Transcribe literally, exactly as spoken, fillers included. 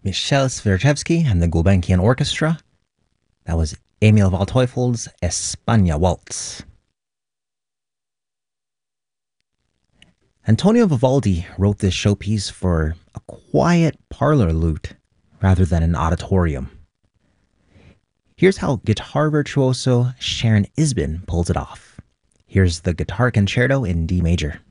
Michel Sverdlovsky and the Gulbenkian Orchestra. That was Emil Waldteufel's España Waltz. Antonio Vivaldi wrote this showpiece for a quiet parlor lute rather than an auditorium. Here's how guitar virtuoso Sharon Isbin pulls it off. Here's the Guitar Concerto in D major.